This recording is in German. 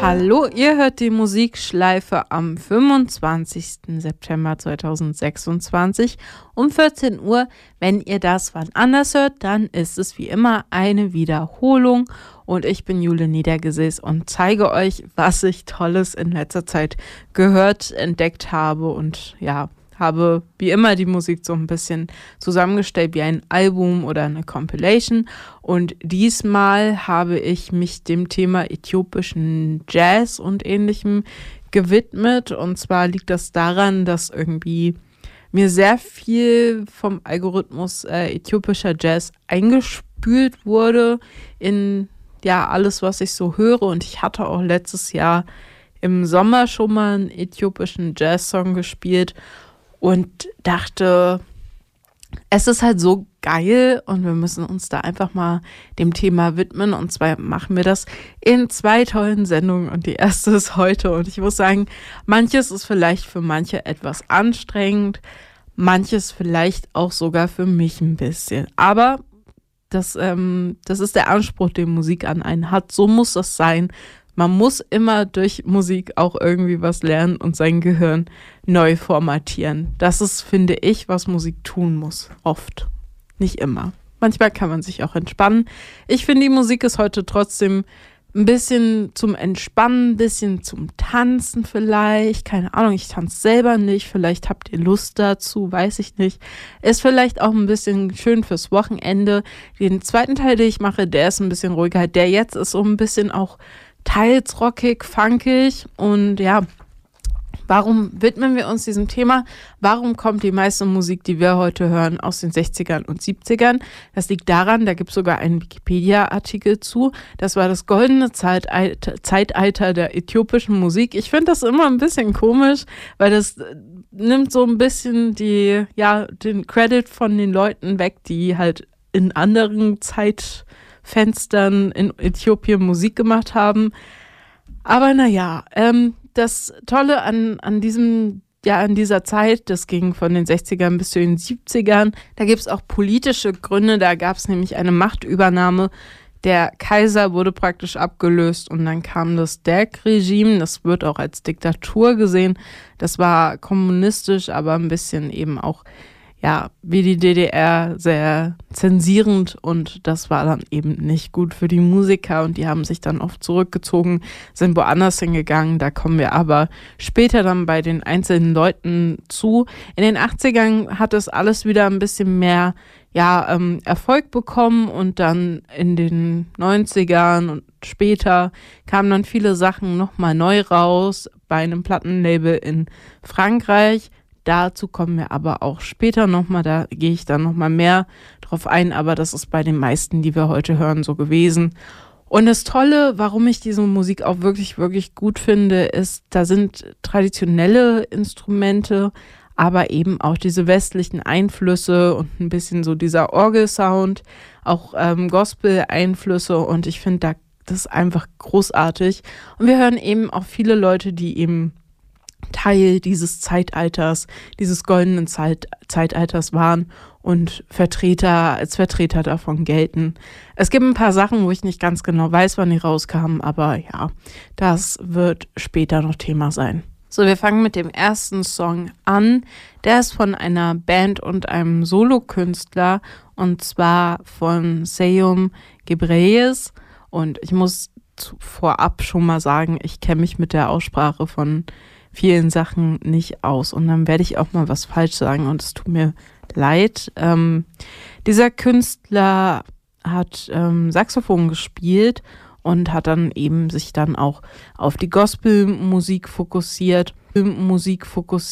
Hallo, ihr hört die Musikschleife am 25. September 2026 um 14 Uhr. Wenn ihr das wann anders hört, dann ist es wie immer eine Wiederholung. Und ich bin Jule Niedergesäß und zeige euch, was ich Tolles in letzter Zeit gehört, entdeckt habe und ja, habe wie immer die Musik so ein bisschen zusammengestellt wie ein Album oder eine Compilation. Und diesmal habe ich mich dem Thema äthiopischen Jazz und Ähnlichem gewidmet. Und zwar liegt das daran, dass irgendwie mir sehr viel vom Algorithmus äthiopischer Jazz eingespült wurde in ja alles, was ich so höre. Und ich hatte auch letztes Jahr im Sommer schon mal einen äthiopischen Jazz-Song gespielt und dachte, es ist halt so geil und wir müssen uns da einfach mal dem Thema widmen. Und zwar machen wir das in 2 tollen Sendungen und die erste ist heute. Und ich muss sagen, manches ist vielleicht für manche etwas anstrengend, manches vielleicht auch sogar für mich ein bisschen. Aber das ist der Anspruch, den Musik an einen hat. So muss das sein. Man muss immer durch Musik auch irgendwie was lernen und sein Gehirn neu formatieren. Das ist, finde ich, was Musik tun muss. Oft. Nicht immer. Manchmal kann man sich auch entspannen. Ich finde, die Musik ist heute trotzdem ein bisschen zum Entspannen, ein bisschen zum Tanzen vielleicht. Keine Ahnung, ich tanze selber nicht. Vielleicht habt ihr Lust dazu, weiß ich nicht. Ist vielleicht auch ein bisschen schön fürs Wochenende. Den zweiten Teil, den ich mache, der ist ein bisschen ruhiger. Der jetzt ist so ein bisschen auch teils rockig, funkig und ja, warum widmen wir uns diesem Thema? Warum kommt die meiste Musik, die wir heute hören, aus den 60ern und 70ern? Das liegt daran, da gibt es sogar einen Wikipedia-Artikel zu, das war das goldene Zeitalter der äthiopischen Musik. Ich finde das immer ein bisschen komisch, weil das nimmt so ein bisschen den Credit von den Leuten weg, die halt in anderen Zeitfenstern in Äthiopien Musik gemacht haben. Aber naja, das Tolle an dieser Zeit, das ging von den 60ern bis zu den 70ern, da gibt es auch politische Gründe, da gab es nämlich eine Machtübernahme. Der Kaiser wurde praktisch abgelöst und dann kam das Derg-Regime, das wird auch als Diktatur gesehen. Das war kommunistisch, aber ein bisschen eben auch ja, wie die DDR sehr zensierend und das war dann eben nicht gut für die Musiker und die haben sich dann oft zurückgezogen, sind woanders hingegangen, da kommen wir aber später dann bei den einzelnen Leuten zu. In den 80ern hat es alles wieder ein bisschen mehr Erfolg bekommen und dann in den 90ern und später kamen dann viele Sachen nochmal neu raus bei einem Plattenlabel in Frankreich. Dazu kommen wir aber auch später nochmal, da gehe ich dann nochmal mehr drauf ein, aber das ist bei den meisten, die wir heute hören, so gewesen. Und das Tolle, warum ich diese Musik auch wirklich, wirklich gut finde, ist, da sind traditionelle Instrumente, aber eben auch diese westlichen Einflüsse und ein bisschen so dieser Orgelsound, auch Gospel-Einflüsse und ich finde, das ist einfach großartig. Und wir hören eben auch viele Leute, die eben Teil dieses Zeitalters, dieses goldenen Zeitalters waren und als Vertreter davon gelten. Es gibt ein paar Sachen, wo ich nicht ganz genau weiß, wann die rauskamen, aber ja, das wird später noch Thema sein. So, wir fangen mit dem ersten Song an. Der ist von einer Band und einem Solokünstler und zwar von Seyum Gebreyes und ich muss vorab schon mal sagen, ich kenne mich mit der Aussprache von vielen Sachen nicht aus und dann werde ich auch mal was falsch sagen und es tut mir leid. Dieser Künstler hat Saxophon gespielt und hat dann eben sich dann auch auf die Gospelmusik fokussiert.